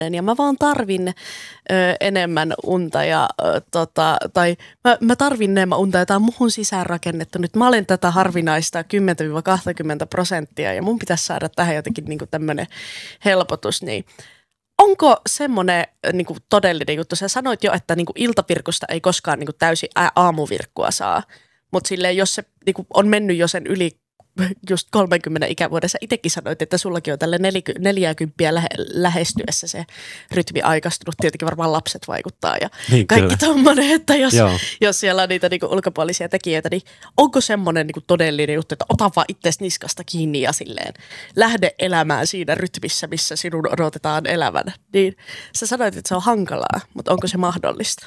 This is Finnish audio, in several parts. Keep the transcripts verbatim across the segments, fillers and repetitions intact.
ja mä vaan tarvin ö, enemmän unta ja ö, tota, tai mä, mä tarvin enemmän unta ja tää on muhun sisäänrakennettu. Nyt mä olen tätä harvinaista kymmenen kaksikymmentä prosenttia ja mun pitäisi saada tähän jotenkin niinku tämmönen helpotus. Niin. Onko semmoinen niinku todellinen juttu? Sä sanoit jo, että niinku iltavirkusta ei koskaan niinku täysin aamuvirkkua saa, mutta silleen jos se niinku on mennyt jo sen yli just kolmekymmentä ikävuodessa, itsekin sanoit, että sullakin on tälle neljäkymppiä lähe, lähestyessä se rytmi aikaistunut. Tietenkin varmaan lapset vaikuttaa ja niin, kaikki tommoinen, että jos, jos siellä on niitä niinku ulkopuolisia tekijöitä, niin onko semmoinen niinku todellinen juttu, että ota vaan itsesi niskasta kiinni ja silleen lähde elämään siinä rytmissä, missä sinun odotetaan elävän. Niin sä sanoit, että se on hankalaa, mutta onko se mahdollista?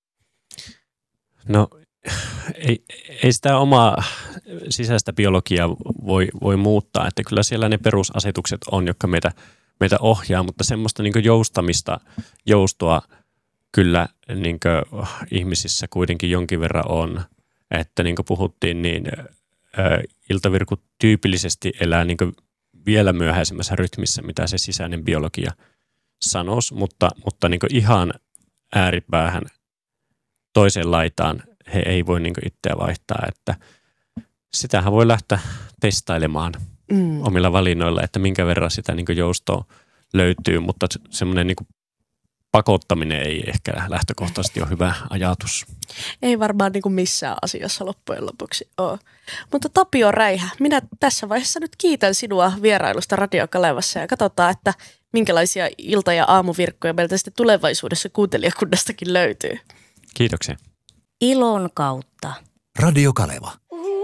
No Ei, ei sitä omaa sisäistä biologiaa voi, voi muuttaa, että kyllä siellä ne perusasetukset on, jotka meitä, meitä ohjaa, mutta semmoista niin kuin joustamista, joustoa kyllä niin kuin ihmisissä kuitenkin jonkin verran on, että niin kuin puhuttiin, niin ä, iltavirkut tyypillisesti elää niin kuin vielä myöhäisemmässä rytmissä, mitä se sisäinen biologia sanoisi, mutta, mutta niin kuin ihan ääripäähän toiseen laitaan he ei voi niin kuin itseä vaihtaa, että sitähän voi lähteä testailemaan mm. omilla valinnoilla, että minkä verran sitä niin kuin joustoa löytyy, mutta semmoinen niin kuin pakottaminen ei ehkä lähtökohtaisesti ole hyvä ajatus. Ei varmaan niin kuin missään asiassa loppujen lopuksi ole. Mutta Tapio Räihä, minä tässä vaiheessa nyt kiitän sinua vierailusta Radio Kalevassa ja katsotaan, että minkälaisia ilta- ja aamuvirkkoja meiltä sitten tulevaisuudessa kuuntelijakunnastakin löytyy. Kiitoksia. Ilon kautta. Radio Kaleva.